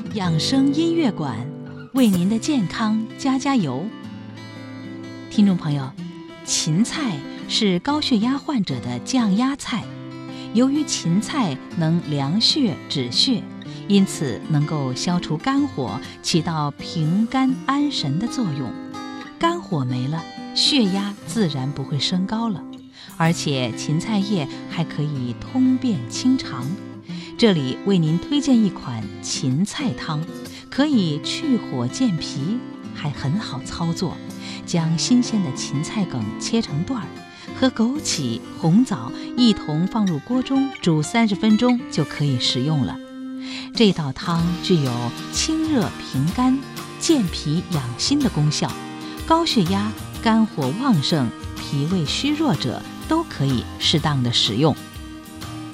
养生音乐馆为您的健康加油。听众朋友，芹菜是高血压患者的降压菜，由于芹菜能凉血止血，因此能够消除肝火，起到平肝安神的作用。肝火没了，血压自然不会升高了，而且芹菜叶还可以通便清肠。这里为您推荐一款芹菜汤，可以去火健脾，还很好操作。将新鲜的芹菜梗切成段儿，和枸杞、红枣一同放入锅中煮30分钟就可以食用了。这道汤具有清热平肝、健脾养心的功效，高血压、肝火旺盛、脾胃虚弱者都可以适当的使用。